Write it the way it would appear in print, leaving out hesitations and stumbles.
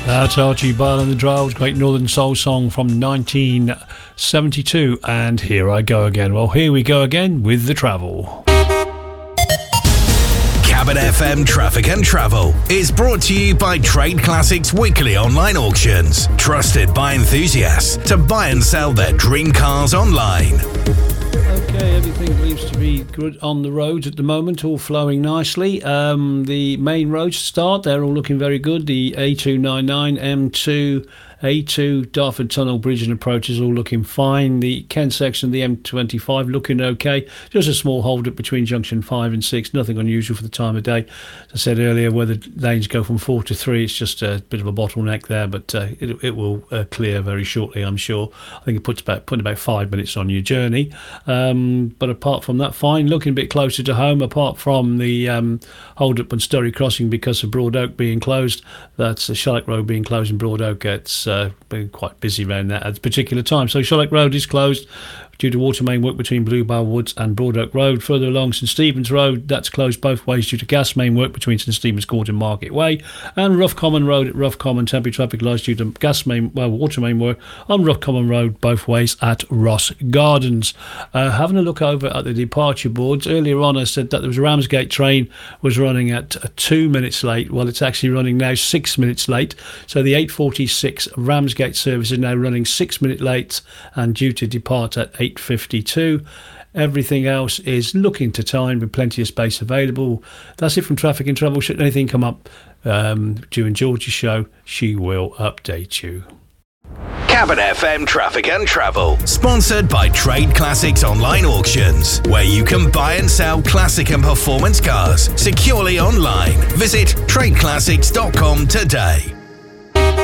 That's Archie Bale and the Drylls, great Northern Soul song from 1972. And here I go again. Well, here we go again with the travel. Cabin FM Traffic and Travel is brought to you by Trade Classics Weekly Online Auctions. Trusted by enthusiasts to buy and sell their dream cars online. Okay, everything seems to be good on the roads at the moment, all flowing nicely. The main roads to start, they're all looking very good. The A299, M2, A2, Dartford Tunnel Bridge and approach is all looking fine. The Kent section of the M25 looking okay. Just a small hold-up between junction 5 and 6. Nothing unusual for the time of day. As I said earlier, where the lanes go from 4 to 3, it's just a bit of a bottleneck there, but it will clear very shortly, I'm sure. I think it puts about 5 minutes on your journey. But apart from that, fine. Looking a bit closer to home, apart from the hold-up on Sturry Crossing because of Broad Oak being closed. That's the Shallock Road being closed in Broad Oak. It's been quite busy around that at a particular time. So Shallock Road is closed due to water main work between Bluebell Woods and Broad Oak Road. Further along, St Stephen's Road, that's closed both ways due to gas main work between St Stephen's Court and Market Way. And Rough Common Road at Rough Common, temporary traffic lights due to water main work on Rough Common Road both ways at Ross Gardens. Having a look over at the departure boards, earlier on I said that there was a Ramsgate train was running at 2 minutes late. Well, it's actually running now 6 minutes late. So the 8:46 Ramsgate service is now running 6 minutes late and due to depart at 8:52. Everything else is looking to time with plenty of space available. That's it from Traffic and Travel. Should anything come up during George's show, she will update you. Cabin FM Traffic and Travel, sponsored by Trade Classics Online Auctions, where you can buy and sell classic and performance cars securely online. Visit tradeclassics.com today.